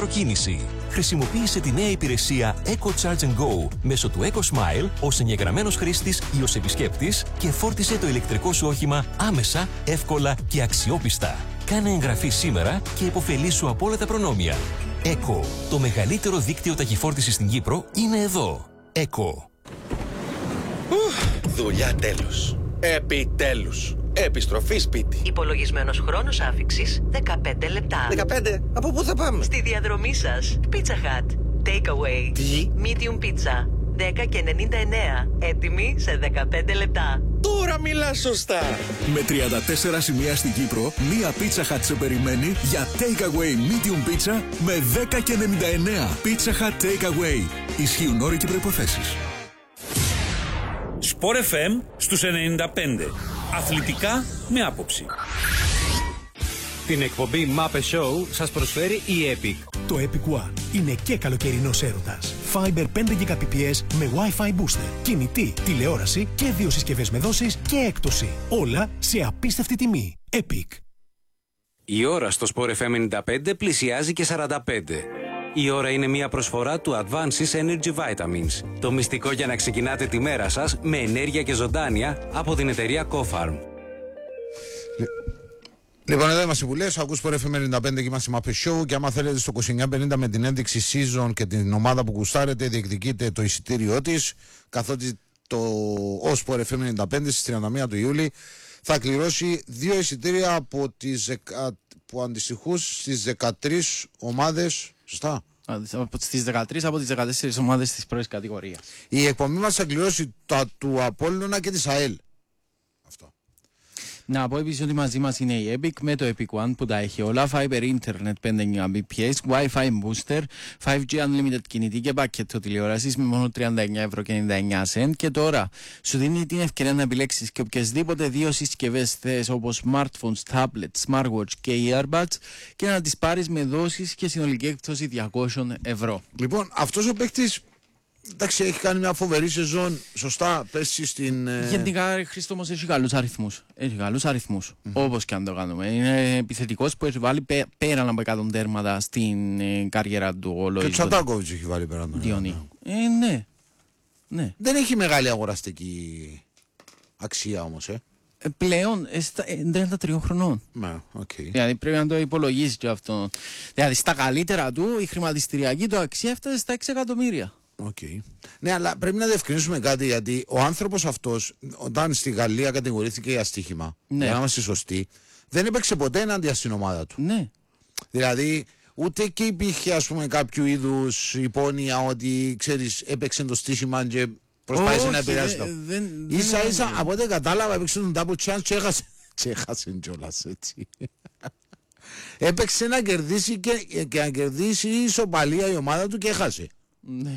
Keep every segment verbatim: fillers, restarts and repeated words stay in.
ηλεκτροκίνηση. Χρησιμοποίησε τη νέα υπηρεσία Eco Charge and Go μέσω του EcoSmile ως εγγεγραμμένος χρήστης ή ως επισκέπτης και φόρτισε το ηλεκτρικό σου όχημα άμεσα, εύκολα και αξιόπιστα. Κάνε εγγραφή σήμερα και υποφελήσου από όλα τα προνόμια. Eco, το μεγαλύτερο δίκτυο ταχυφόρτισης στην Κύπρο, είναι εδώ. Eco. Δουλειά τέλος. Επιτέλους. Επιστροφή σπίτι. Υπολογισμένος χρόνος άφιξης δεκαπέντε λεπτά. δεκαπέντε. Από πού θα πάμε? Στη διαδρομή σας. Pizza Hut. Takeaway. Τι? Medium pizza. δέκα και ενενήντα εννέα. Έτοιμη σε δεκαπέντε λεπτά. Τώρα μιλάς σωστά. Με τριάντα τέσσερα σημεία στην Κύπρο, μία Pizza Hut σε περιμένει για Takeaway Medium Pizza με δέκα και ενενήντα εννέα. Pizza Hut Takeaway. Ισχύουν όροι και προϋποθέσεις. Sport εφ εμ στους ενενήντα πέντε. Αθλητικά με άποψη. Την εκπομπή Muppet Show σας προσφέρει η Epic. Το Epic One είναι και καλοκαιρινός έρωτας. Fiber πέντε γιγαμπιτ με Wi-Fi booster, κινητή, τηλεόραση και δύο συσκευές με δόσεις και έκπτωση. Όλα σε απίστευτη τιμή. Epic. Η ώρα στο Sport εφ εμ ενενήντα πέντε πλησιάζει και σαράντα πέντε. Η ώρα είναι μια προσφορά του Advances Energy Vitamins. Το μυστικό για να ξεκινάτε τη μέρα σας με ενέργεια και ζωντάνια από την εταιρεία Cofarm. Λοιπόν, εδώ είμαστε που λες, ακούς Sport εφ εμ ενενήντα πέντε και είμαστε Muppet Show και άμα θέλετε στο είκοσι εννιά πενήντα με την ένδειξη season και την ομάδα που γουστάρετε διεκδικείτε το εισιτήριό της, καθότι το ο Sport εφ εμ ενενήντα πέντε στις τριάντα μία του Ιούλη θα κληρώσει δύο εισιτήρια από τις, που αντιστοιχούν στις δεκατρείς ομάδες, σωστά? Από τις δεκατρείς από τις δεκατέσσερις ομάδες της πρώτης κατηγορίας. Η εκπομπή μας θα κληρώσει τα του Απόλλωνα και της ΑΕΛ. Αυτό. Να πω επίσης ότι μαζί μας είναι η Epic με το Epic One που τα έχει όλα. Fiber Internet πέντε γιγαμπιτ, Wi-Fi Booster, φάιβ τζι Unlimited κινητή και πακέτο τηλεόρασης με μόνο τριάντα εννέα ευρώ και ενενήντα εννέα σεντ. Και τώρα σου δίνει την ευκαιρία να επιλέξεις και οποιασδήποτε δύο συσκευές θες όπως smartphones, tablets, smartwatch και earbuds και να τις πάρεις με δόσεις και συνολική έκπτωση διακόσια ευρώ. Λοιπόν, αυτός ο παίκτης, εντάξει, έχει κάνει μια φοβερή σεζόν, σωστά, πέσει στην... Γενικά, Χρήστο, όμως έχει καλούς αριθμούς. Έχει καλούς αριθμούς, mm-hmm. όπως και αν το κάνουμε. Είναι επιθετικός που έχει βάλει πέ, πέραν από εκατό τέρματα στην ε, καριέρα του όλο. Και ο Τσαντάκοβιτς έχει βάλει πέραν τον Διονύ. Ε, ναι. ναι. Δεν έχει μεγάλη αγοραστική αξία όμως, ε. ε πλέον, ε, στα, ε, τριάντα τριών χρονών. Ναι, okay. Δηλαδή πρέπει να το υπολογίσει και αυτό. Δηλαδή στα καλύτερα του η χρηματιστηριακή του αξία έφτασε στα έξι εκατομμύρια. Okay. Ναι, αλλά πρέπει να διευκρινίσουμε κάτι, γιατί ο άνθρωπος αυτός, όταν στη Γαλλία κατηγορήθηκε για αστοίχημα, ναι. για να είμαστε σωστοί, δεν έπαιξε ποτέ ενάντια στην ομάδα του. Ναι. Δηλαδή, ούτε και υπήρχε, ας πούμε, κάποιο είδους υπόνοια ότι, ξέρεις, έπαιξε το στοίχημα και προσπάθησε να επηρεάσει το. Ίσα ίσα, από ό,τι κατάλαβα, έπαιξε τον double chance και έχασε. Και έχασε κιόλας, έτσι. Έπαιξε να κερδίσει και, και να κερδίσει η ισοπαλία η ομάδα του και έχασε. Ναι.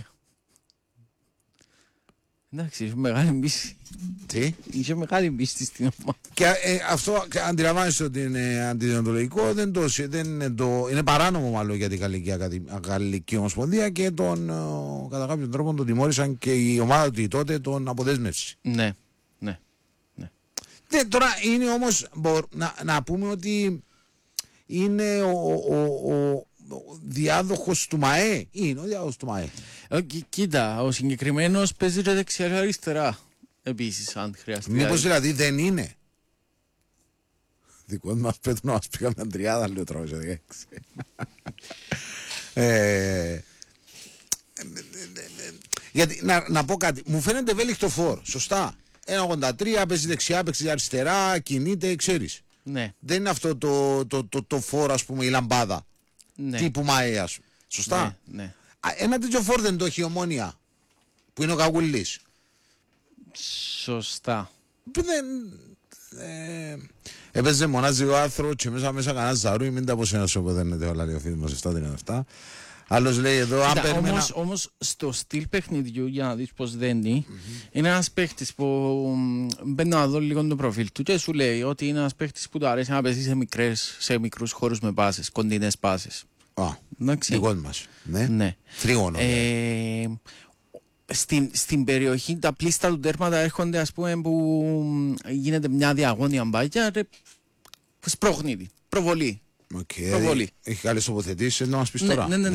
Εντάξει, είχε μεγάλη πίστη. Τι? Είχε μεγάλη πίστη στην ομάδα. Και ε, αυτό αντιλαμβάνεσαι ότι είναι αντιδιοντολογικό, δεν το, δεν είναι, το, είναι παράνομο μάλλον για την Γαλλική, Γαλλική Ομοσπονδία και τον, ο, κατά κάποιον τρόπο τον τιμώρησαν και η ομάδα του τότε τον αποδέσμευση. Ναι, ναι, ναι. ναι τώρα είναι όμως, μπορ, να, να πούμε ότι είναι ο, ο, ο ο διάδοχος του ΜΑΕ. Είναι ο διάδοχος του ΜΑΕ. Ε, κοίτα, ο συγκεκριμένος παίζει δεξιά και αριστερά. Επίσης, αν χρειαστεί. Μήπως δηλαδή δεν είναι. Δικό μας πέτω να μας πήγαμε την τριάδα, λέω τρόπο σε δεκαέξι. ε, γιατί, να, να πω κάτι, μου φαίνεται ευέλικτο φόρ, σωστά. ένα ογδόντα τρία, παίζει δεξιά, παίζει αριστερά, κινείται, ξέρεις. Ναι. Δεν είναι αυτό το, το, το, το φόρ, ας πούμε, η λαμπάδα. Ναι. Τύπου ΜΑΕ, ας πούμε. Σωστά. Ναι, ναι. Α, ένα τέτοιο φόρ δεν το έχει η Ομόνια, που είναι ο Καγουλής. Σωστά. Που δεν... Ε, έπαιζε μονάζει ο άνθρωπο και μέσα μέσα κανένα ζαρού ή μην τα πως ένας όπου δεν είναι όλα λέει ο φίλος μας επτά τριάντα επτά. Άλλος λέει εδώ αν περιμένα... όμως, ένα... όμως στο στυλ παιχνιδιού για να δεις πως δένει mm-hmm. είναι ένας παίχτης που μπαίνει να δω λίγο το προφίλ του και σου λέει ότι είναι ένας παίχτης που του αρέσει να παίζει σε, μικρές, σε μικρούς χώρους με πάσες, κοντινές πάσες. Α, δικός μας. Ναι, ναι. Τρίγωνο. Ε, στην, στην περιοχή τα πλήστα του τέρματα έρχονται ας πούμε που γίνεται μια διαγώνια μπάκια σπρώχνει, προβολή. Okay, έχει καλές τοποθετήσεις να μας πεις ναι, τώρα. Ναι, ναι,